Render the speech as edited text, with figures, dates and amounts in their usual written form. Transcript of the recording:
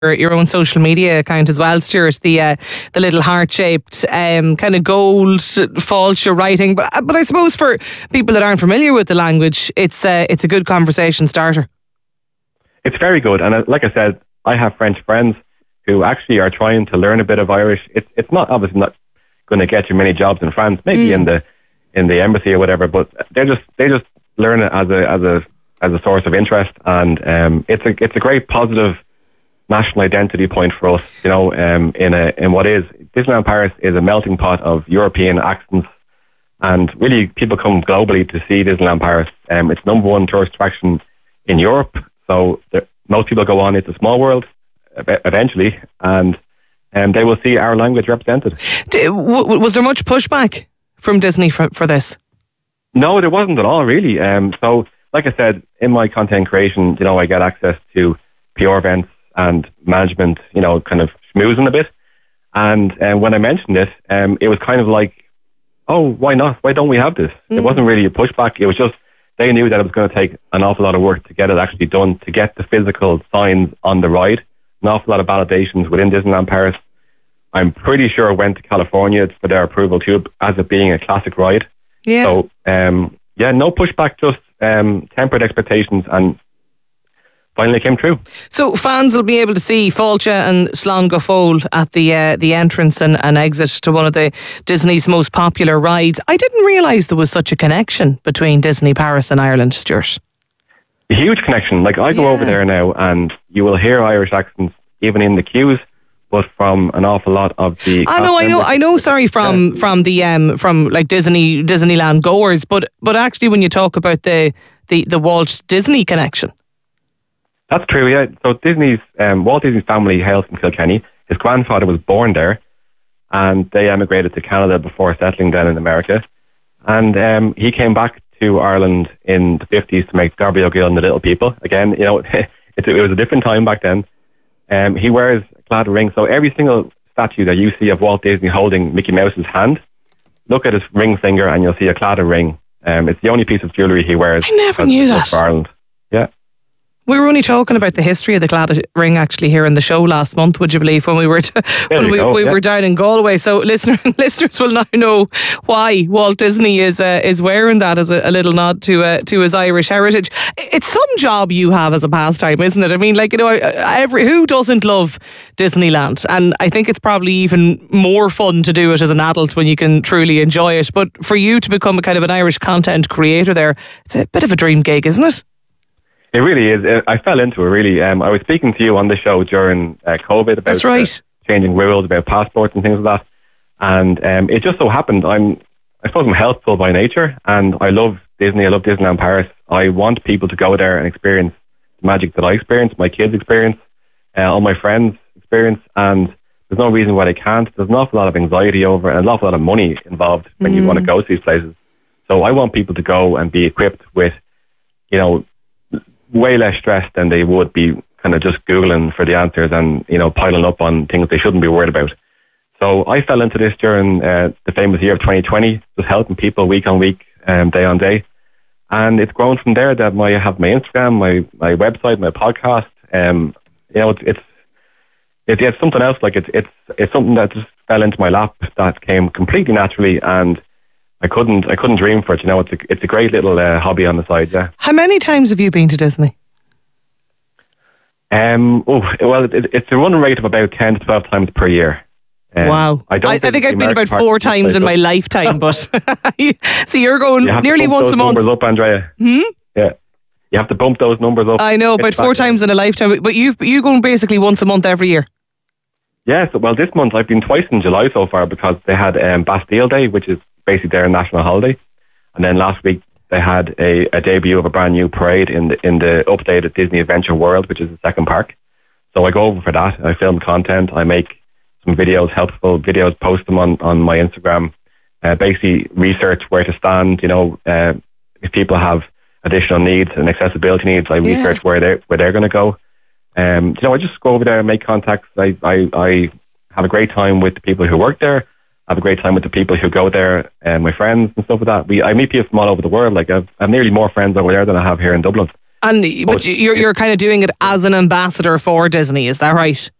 your own social media account as well, Stuart, the little heart-shaped kind of gold fault you're writing. But I suppose for people that aren't familiar with the language, it's a good conversation starter. It's very good. And like I said, I have French friends who actually are trying to learn a bit of Irish. It's not obviously not going to get you many jobs in France, maybe in the embassy or whatever, but they just learn it as a source of interest, and it's a great positive national identity point for us, in what is Disneyland Paris is a melting pot of European accents, and really people come globally to see Disneyland Paris. It's number one tourist attraction in Europe, so most people go on It's a Small World eventually, and they will see our language represented. Was there much pushback from Disney for this? No, there wasn't at all, really. So, like I said, in my content creation, I get access to PR events and management, kind of schmoozing a bit. And when I mentioned it, it was kind of like, oh, why not? Why don't we have this? It wasn't really a pushback. It was just, they knew that it was going to take an awful lot of work to get it actually done, to get the physical signs on the ride, an awful lot of validations within Disneyland Paris. I'm pretty sure it went to California for their approval too, as it being a classic ride. Yeah. So, no pushback, just tempered expectations, and finally came true. So fans will be able to see Fáilte and Slán go Fóill at the entrance and exit to one of the Disney's most popular rides. I didn't realise there was such a connection between Disney Paris and Ireland, Stuart. A huge connection. Like, I go over there now and you will hear Irish accents even in the queues, but from an awful lot of the... I know. Sorry, from like Disneyland goers, but actually when you talk about the Walt Disney connection. That's true, yeah. So Walt Disney's family hails from Kilkenny. His grandfather was born there, and they emigrated to Canada before settling down in America. And he came back to Ireland in the 50s to make Darby O'Gill and the Little People. Again, it was a different time back then. He wears a clad ring, so every single statue that you see of Walt Disney holding Mickey Mouse's hand, look at his ring finger and you'll see a cladded ring. It's the only piece of jewellery he wears. I never knew that. For Ireland. Yeah. We were only talking about the history of the cladded ring actually here in the show last month, would you believe, when we were were down in Galway. So listeners will now know why Walt Disney is wearing that as a little nod to his Irish heritage. It's some job you have as a pastime, isn't it? I mean, who doesn't love Disneyland? And I think it's probably even more fun to do it as an adult when you can truly enjoy it. But for you to become a kind of an Irish content creator there, it's a bit of a dream gig, isn't it? It really is. I fell into it, really. I was speaking to you on the show during COVID about That's right. Changing rules, about passports and things like that. And it just so happened, I suppose I'm helpful by nature, and I love Disney. I love Disneyland Paris. I want people to go there and experience the magic that I experience, my kids experience, all my friends experience, and there's no reason why they can't. There's an awful lot of anxiety over and an awful lot of money involved when you want to go to these places. So I want people to go and be equipped with, way less stress than they would be kind of just Googling for the answers and, piling up on things they shouldn't be worried about. So I fell into this during the famous year of 2020, just helping people week on week, day on day. And it's grown from there that I have my Instagram, my website, my podcast. It's something else. Like it's something that just fell into my lap that came completely naturally, and I couldn't dream for it. It's a great little hobby on the side. Yeah. How many times have you been to Disney? It's a run rate of about 10 to 12 times per year. Wow. I think I've been about 4 times in my lifetime, but so you're going nearly once a month. Numbers up, Andrea. Yeah. You have to bump those numbers up. I know, about 4 times in a lifetime. But you going basically once a month every year? Yes. Well, this month I've been twice in July so far, because they had Bastille Day, which is basically their national holiday. And then last week they had a debut of a brand new parade in the updated Disney Adventure World, which is the second park. So I go over for that. I film content. I make some videos, helpful videos, post them on my Instagram. Basically research where to stand. If people have additional needs and accessibility needs, I research where they're going to go. I just go over there and make contacts. I have a great time with the people who work there. I have a great time with the people who go there, and my friends and stuff like that. I meet people from all over the world. Like I've nearly more friends over there than I have here in Dublin. But you're kind of doing it as an ambassador for Disney, is that right?